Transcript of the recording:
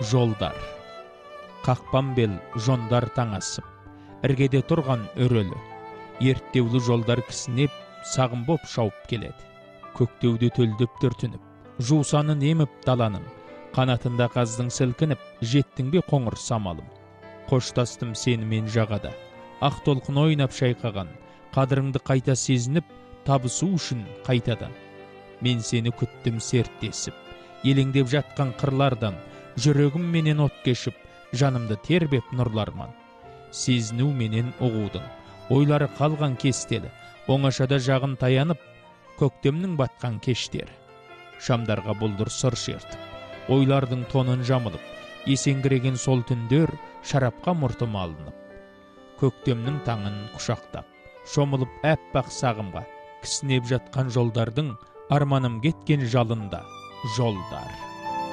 Жолдар. Қақпан бел жондар таңасып, іргеде тұрған өрөлі. Ерттеулі жолдар кісінеп, сағым боп шауып келеді. Көктеуді төлдеп түртініп, жусаны неміп даланың, қанатында қаздың сілкініп, жеттің бе қоңыр самалым. Қоштастым сенімен жағада, ақ толқын ойнап шайқаған, қадіріңді қайта сезініп, табысу үшін қайтадан. Мен сені күттім серттесіп, елеңдеп жатқан қырлардан, жүрегім менен от кешіп, жанымды тербеп нұрларман. Сезіну менен ұғудың, ойлары қалған кестелі, оңашада жағын таянып, көктемнің батқан кештері. Шамдарға бұлдыр сыр шертіп, ойлардың тонын жамылып, есеңгіреген сол түндер шарапқа мұртым алынып. Көктемнің таңын құшақтап, шомылып әппақ сағымға, кісінеп жатқан жолдардың, арманым кеткен жалында жолдар.